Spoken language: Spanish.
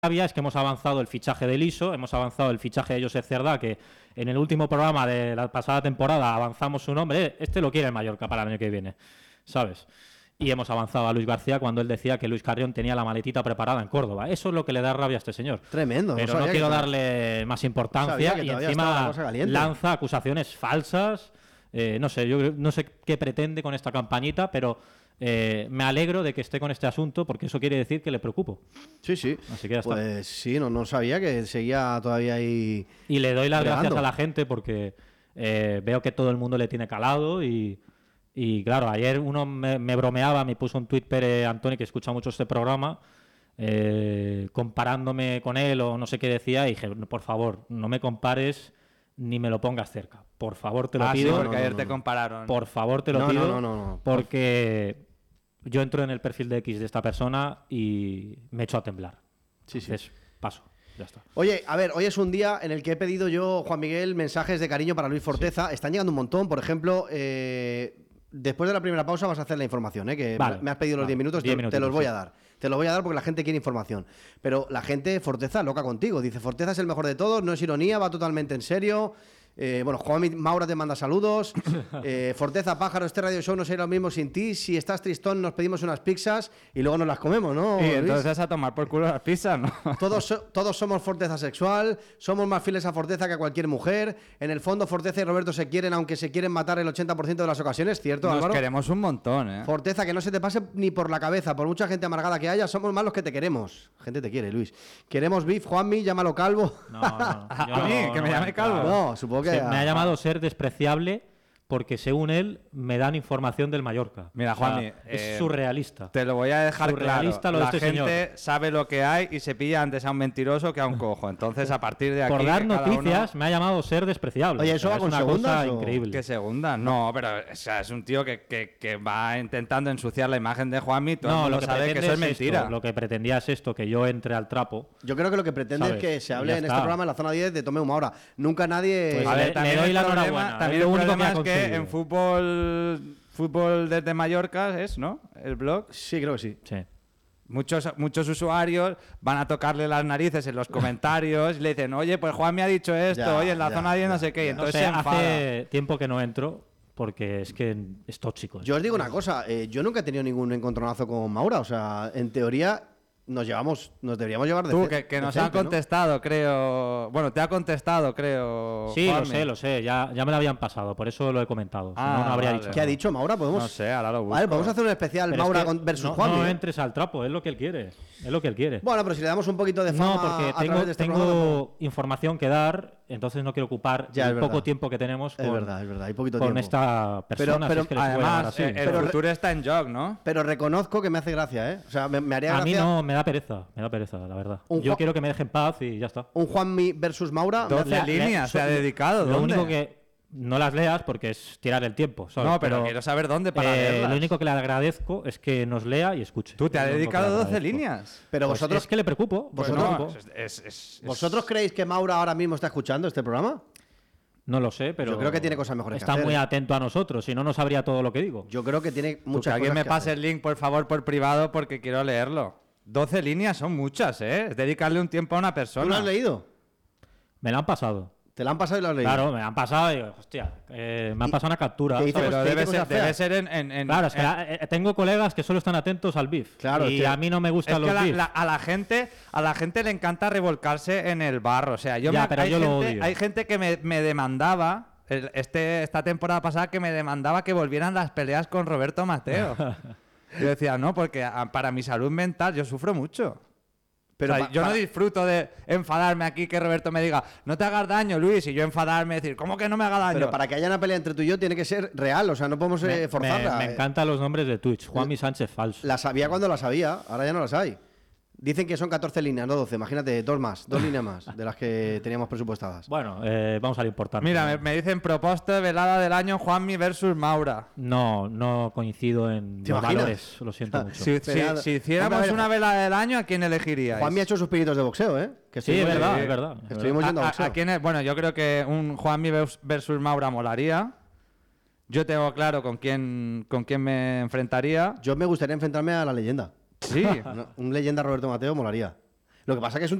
rabia es que hemos avanzado el fichaje de Liso, hemos avanzado el fichaje de Josep Cerdá, que en el último programa de la pasada temporada avanzamos su nombre. Este lo quiere el Mallorca para el año que viene, ¿sabes? Y hemos avanzado a Luis García cuando él decía que Luis Carrión tenía la maletita preparada en Córdoba. Eso es lo que le da rabia a este señor. Tremendo. Pero no quiero darle más importancia y encima lanza acusaciones falsas. No sé, yo no sé qué pretende con esta campañita, pero me alegro de que esté con este asunto porque eso quiere decir que le preocupo. Sí, sí. Así que ya está. Pues sí, no sabía que seguía todavía ahí. Y le doy las gracias a la gente porque veo que todo el mundo le tiene calado y claro, ayer uno me bromeaba, me puso un tuit Pere Antoni, que escucha mucho este programa, comparándome con él o no sé qué decía, y dije, por favor, no me compares ni me lo pongas cerca. Por favor, te lo pido. Sí, porque ayer te compararon. Por favor, te lo pido. Porque yo entro en el perfil de X de esta persona y me echo a temblar. Sí. Entonces, paso. Ya está. Oye, a ver, hoy es un día en el que he pedido yo, Juan Miguel, mensajes de cariño para Luis Forteza. Sí. Están llegando un montón. Por ejemplo, después de la primera pausa vas a hacer la información, que me has pedido los 10 minutos, te los voy a dar. Te los voy a dar porque la gente quiere información. Pero la gente, Forteza, loca contigo. Dice, Forteza es el mejor de todos, no es ironía, va totalmente en serio. Bueno, Juan Maura te manda saludos. Forteza, pájaro, este radio show no sería lo mismo sin ti. Si estás tristón, nos pedimos unas pizzas y luego nos las comemos, ¿no? Y entonces a tomar por culo las pizzas, ¿no? Todos somos Forteza sexual, somos más fieles a Forteza que a cualquier mujer. En el fondo, Forteza y Roberto se quieren, aunque se quieren matar el 80% de las ocasiones, ¿cierto, Álvaro? Nos queremos un montón, ¿eh? Forteza, que no se te pase ni por la cabeza, por mucha gente amargada que haya, somos más los que te queremos. Gente te quiere, Luis. Queremos beef, Juanmi, llámalo calvo. No. ¿A mí? ¿Que me llame calvo? No, supongo que... Me ha llamado ser despreciable porque, según él, me dan información del Mallorca. Mira, Juanmi, es surrealista. Te lo voy a dejar surrealista claro. Lo de la este gente señor sabe lo que hay y se pilla antes a un mentiroso que a un cojo. Entonces, a partir de aquí... Por dar noticias, me ha llamado ser despreciable. Oye, ¿eso va con segundas? Increíble. ¿Qué segundas? No, pero o sea, es un tío que va intentando ensuciar la imagen de Juanmi. Todo el mundo sabe que eso es mentira. Esto, lo que pretendía es esto, que yo entre al trapo. Yo creo que lo que pretende es que se hable en este programa, en la zona 10, de Tome Una Hora. Nunca nadie... Pues le doy la enhorabuena. También lo único más que en Fútbol desde Mallorca es, ¿no? El blog. Sí, creo que sí. Muchos usuarios van a tocarle las narices en los comentarios y le dicen, oye, pues Juan me ha dicho esto, oye, en la zona 10 no sé qué. Y entonces hace tiempo que no entro porque es que es tóxico. Yo os digo una cosa, yo nunca he tenido ningún encontronazo con Maura, o sea, en teoría... Nos deberíamos llevar de tú, que nos han contestado, ¿no? Creo. Bueno, te ha contestado, creo. Sí, Juanmi. lo sé. Ya me lo habían pasado, por eso lo he comentado. Si no habría dicho. ¿Qué ha dicho Maura? ¿Podemos? No sé, ahora lo busco. Vale, podemos hacer un especial pero Maura versus Juanmi. No entres al trapo, es lo que él quiere. Bueno, pero si le damos un poquito de fama. No, porque tengo información que dar, entonces no quiero ocupar el poco tiempo que tenemos es verdad, hay poquito con tiempo. esta persona. Pero es que además, el futuro está en jog, ¿no? Pero reconozco que me hace gracia, ¿eh? O sea, me haría gracia. A mí no, me da pereza, la verdad. Yo quiero que me dejen paz y ya está. Un Juanmi versus Maura. 12 líneas se ha dedicado. Lo ¿dónde? único que no las leas porque es tirar el tiempo, ¿sabes? No, pero quiero saber dónde para leerlas. Lo único que le agradezco es que nos lea y escuche. ¿Tú te has dedicado 12 líneas? Pero pues vosotros... Es que le preocupo. ¿Vosotros creéis que Maura ahora mismo está escuchando este programa? No lo sé, pero... Yo creo que tiene cosas mejores que hacer. Está muy atento a nosotros, si no, no sabría todo lo que digo. Yo creo que tiene muchas cosas que alguien me pase el link, por favor, por privado, porque quiero leerlo. 12 líneas son muchas, ¿eh? Es dedicarle un tiempo a una persona. ¿Tú lo has leído? Me la han pasado. ¿Te la han pasado y lo has leído? Claro, me la han pasado y digo, hostia, me han pasado una captura. Pero debe ser en... Claro, es que tengo colegas que solo están atentos al BIF. Claro, y a mí no me gustan los BIF. A la gente le encanta revolcarse en el barro. O sea, hay gente que me demandaba... Esta temporada pasada que me demandaba que volvieran las peleas con Roberto Mateo. Yo decía, no, porque para mi salud mental yo sufro mucho. Pero yo no disfruto de enfadarme aquí que Roberto me diga, no te hagas daño, Luis, y yo enfadarme y decir, ¿cómo que no me haga daño? Pero para que haya una pelea entre tú y yo tiene que ser real, o sea, no podemos forzarla. Me encantan los nombres de Twitch. Juanmi Sánchez falso. La sabía cuando la sabía, ahora ya no las hay. Dicen que son 14 líneas, no 12. Imagínate, dos líneas más de las que teníamos presupuestadas. Bueno, vamos a lo importante. Mira, me dicen propuesta de velada del año Juanmi versus Maura. No coincido en los valores, lo siento mucho. Si hiciéramos una velada del año, ¿a quién elegiríais? Juanmi ha hecho sus pinitos de boxeo, ¿eh? Que sí, es verdad. Estuvimos yendo a boxeo. Bueno, yo creo que un Juanmi versus Maura molaría. Yo tengo claro con quién me enfrentaría. Yo me gustaría enfrentarme a la leyenda. Sí. Un leyenda Roberto Mateo molaría. Lo que pasa es que es un